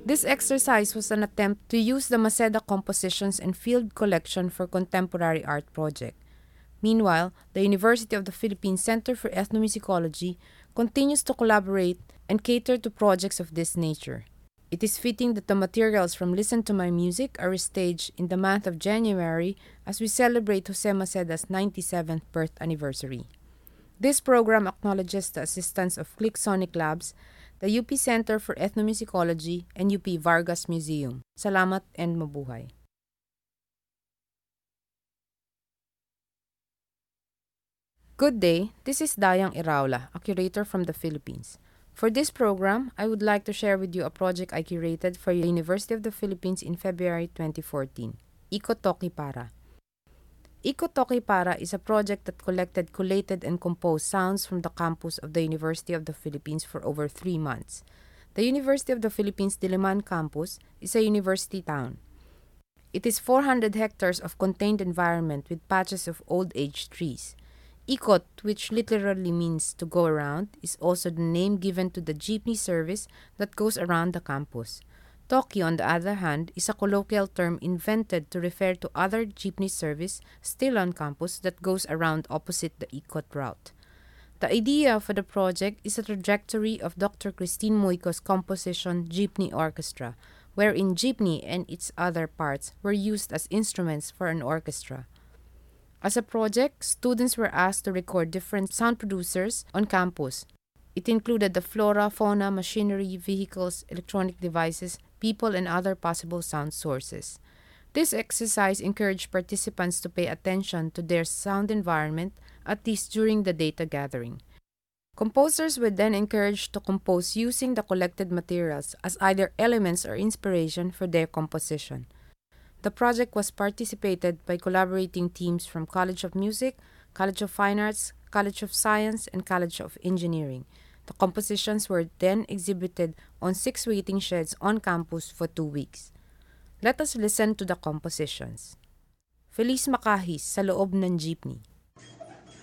This exercise was an attempt to use the Maceda compositions and field collection for contemporary art project. Meanwhile, the University of the Philippines Center for Ethnomusicology continues to collaborate and cater to projects of this nature. It is fitting that the materials from Listen to My Music are staged in the month of January as we celebrate Jose Maceda's 97th birth anniversary. This program acknowledges the assistance of Click Sonic Labs, the UP Center for Ethnomusicology, and UP Vargas Museum. Salamat and mabuhay. Good day, this is Dayang Iraula, a curator from the Philippines. For this program, I would like to share with you a project I curated for the University of the Philippines in February 2014, Iko Toki Para. Iko Toki Para is a project that collected, collated, and composed sounds from the campus of the University of the Philippines for over 3 months. The University of the Philippines Diliman campus is a university town. It is 400 hectares of contained environment with patches of old age trees. Ikot, which literally means to go around, is also the name given to the jeepney service that goes around the campus. Toki, on the other hand, is a colloquial term invented to refer to other jeepney service still on campus that goes around opposite the Ikot route. The idea for the project is a trajectory of Dr. Christine Moico's composition Jeepney Orchestra, wherein jeepney and its other parts were used as instruments for an orchestra. As a project, students were asked to record different sound producers on campus. It included the flora, fauna, machinery, vehicles, electronic devices, people, and other possible sound sources. This exercise encouraged participants to pay attention to their sound environment, at least during the data gathering. Composers were then encouraged to compose using the collected materials as either elements or inspiration for their composition. The project was participated by collaborating teams from College of Music, College of Fine Arts, College of Science, and College of Engineering. The compositions were then exhibited on 6 waiting sheds on campus for 2 weeks. Let us listen to the compositions. Feliz Makahis sa loob ng jeepney.